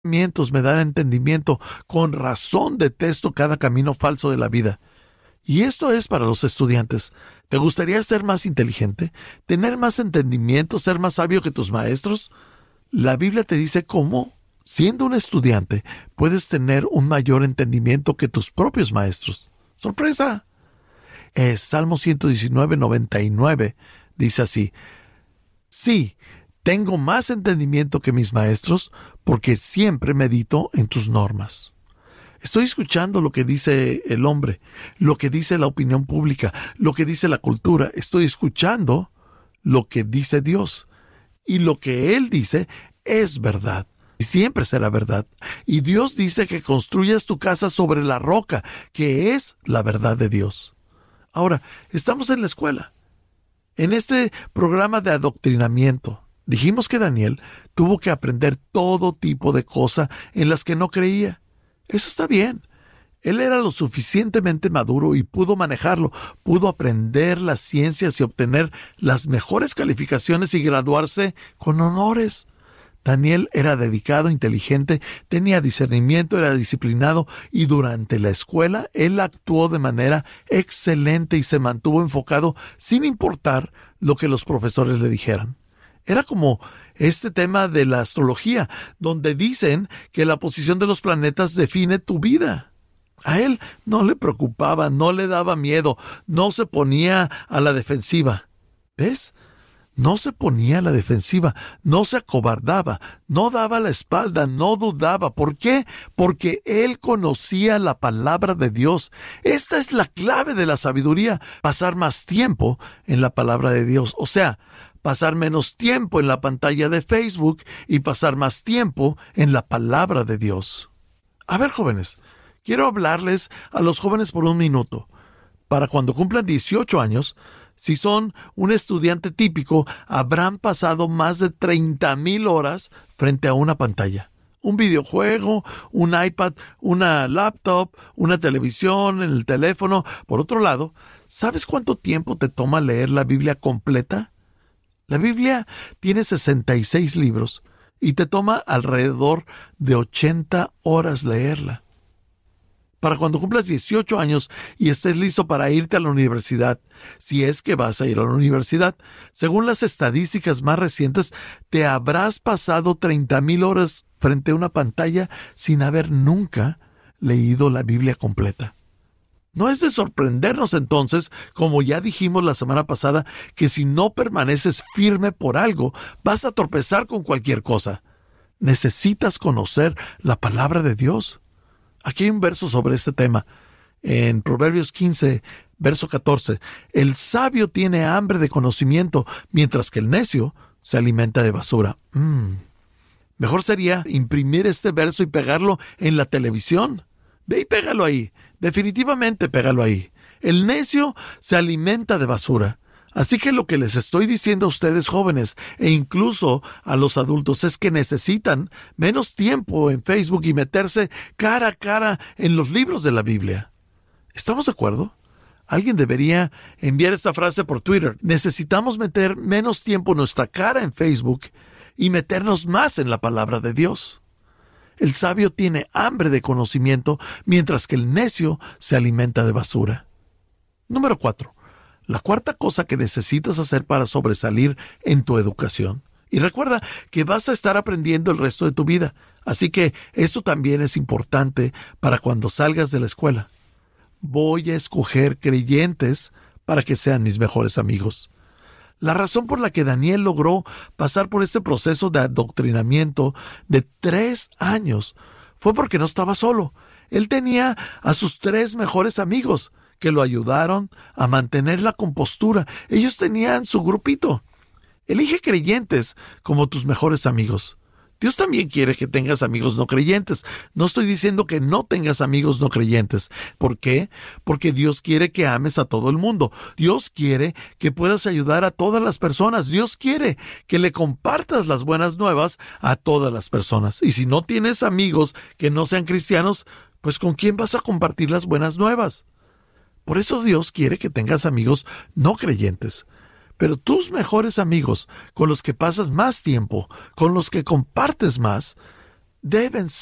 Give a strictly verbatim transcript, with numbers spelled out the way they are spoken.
Me dan entendimiento. Con razón detesto cada camino falso de la vida. Y esto es para los estudiantes. ¿Te gustaría ser más inteligente? ¿Tener más entendimiento? ¿Ser más sabio que tus maestros? La Biblia te dice cómo, siendo un estudiante, puedes tener un mayor entendimiento que tus propios maestros. ¡Sorpresa! Eh, Salmo ciento diecinueve, noventa y nueve dice así: sí, tengo más entendimiento que mis maestros, porque siempre medito en tus normas. Estoy escuchando lo que dice el hombre, lo que dice la opinión pública, lo que dice la cultura. Estoy escuchando lo que dice Dios. Y lo que Él dice es verdad. Y siempre será verdad. Y Dios dice que construyas tu casa sobre la roca, que es la verdad de Dios. Ahora, estamos en la escuela. En este programa de adoctrinamiento, dijimos que Daniel tuvo que aprender todo tipo de cosas en las que no creía. Eso está bien. Él era lo suficientemente maduro y pudo manejarlo, pudo aprender las ciencias y obtener las mejores calificaciones y graduarse con honores. Daniel era dedicado, inteligente, tenía discernimiento, era disciplinado y durante la escuela él actuó de manera excelente y se mantuvo enfocado sin importar lo que los profesores le dijeran. Era como este tema de la astrología, donde dicen que la posición de los planetas define tu vida. A él no le preocupaba, no le daba miedo, no se ponía a la defensiva. ¿Ves? No se ponía a la defensiva, no se acobardaba, no daba la espalda, no dudaba. ¿Por qué? Porque él conocía la palabra de Dios. Esta es la clave de la sabiduría, pasar más tiempo en la palabra de Dios. O sea, pasar menos tiempo en la pantalla de Facebook y pasar más tiempo en la palabra de Dios. A ver, jóvenes, quiero hablarles a los jóvenes por un minuto. Para cuando cumplan dieciocho años, si son un estudiante típico, habrán pasado más de treinta mil horas frente a una pantalla. Un videojuego, un iPad, una laptop, una televisión, en el teléfono. Por otro lado, ¿sabes cuánto tiempo te toma leer la Biblia completa? La Biblia tiene sesenta y seis libros y te toma alrededor de ochenta horas leerla. Para cuando cumplas dieciocho años y estés listo para irte a la universidad, si es que vas a ir a la universidad, según las estadísticas más recientes, te habrás pasado treinta mil horas frente a una pantalla sin haber nunca leído la Biblia completa. No es de sorprendernos entonces, como ya dijimos la semana pasada, que si no permaneces firme por algo, vas a tropezar con cualquier cosa. Necesitas conocer la palabra de Dios. Aquí hay un verso sobre este tema. En Proverbios quince, verso catorce. El sabio tiene hambre de conocimiento, mientras que el necio se alimenta de basura. Mm. Mejor sería imprimir este verso y pegarlo en la televisión. Ve y pégalo ahí. Definitivamente pégalo ahí. El necio se alimenta de basura. Así que lo que les estoy diciendo a ustedes jóvenes e incluso a los adultos es que necesitan menos tiempo en Facebook y meterse cara a cara en los libros de la Biblia. ¿Estamos de acuerdo? Alguien debería enviar esta frase por Twitter. Necesitamos meter menos tiempo nuestra cara en Facebook y meternos más en la palabra de Dios. El sabio tiene hambre de conocimiento, mientras que el necio se alimenta de basura. Número cuatro. La cuarta cosa que necesitas hacer para sobresalir en tu educación. Y recuerda que vas a estar aprendiendo el resto de tu vida. Así que esto también es importante para cuando salgas de la escuela. Voy a escoger creyentes para que sean mis mejores amigos. La razón por la que Daniel logró pasar por este proceso de adoctrinamiento de tres años fue porque no estaba solo. Él tenía a sus tres mejores amigos que lo ayudaron a mantener la compostura. Ellos tenían su grupito. Elige creyentes como tus mejores amigos. Dios también quiere que tengas amigos no creyentes. No estoy diciendo que no tengas amigos no creyentes. ¿Por qué? Porque Dios quiere que ames a todo el mundo. Dios quiere que puedas ayudar a todas las personas. Dios quiere que le compartas las buenas nuevas a todas las personas. Y si no tienes amigos que no sean cristianos, pues ¿con quién vas a compartir las buenas nuevas? Por eso Dios quiere que tengas amigos no creyentes. Pero tus mejores amigos, con los que pasas más tiempo, con los que compartes más, deben